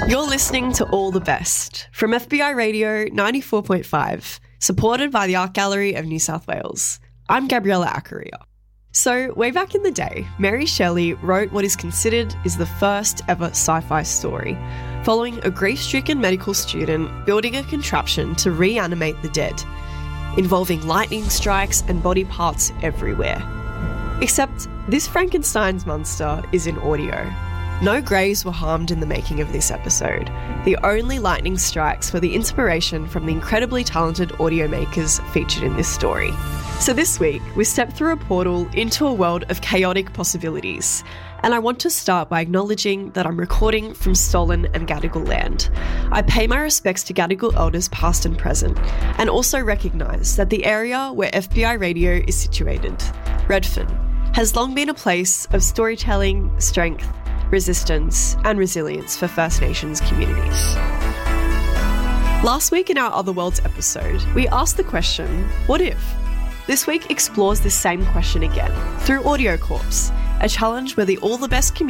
You're listening to All the Best from FBI Radio 94.5, supported by the Art Gallery of New South Wales. I'm Gabriella Accaria. So, way back in the day, Mary Shelley wrote what is considered is the first ever sci-fi story, following a grief-stricken medical student building a contraption to reanimate the dead, involving lightning strikes and body parts everywhere. Except this Frankenstein's monster is in audio. No greys were harmed in the making of this episode. The only lightning strikes were the inspiration from the incredibly talented audio makers featured in this story. So this week, we step through a portal into a world of chaotic possibilities. And I want to start by acknowledging that I'm recording from stolen and Gadigal land. I pay my respects to Gadigal elders past and present, and also recognise that the area where FBI Radio is situated, Redfern, has long been a place of storytelling, strength, resistance and resilience for First Nations communities. Last week in our Other Worlds episode, we asked the question, what if? This week explores this same question again through Audio Corps, a challenge where the All the Best community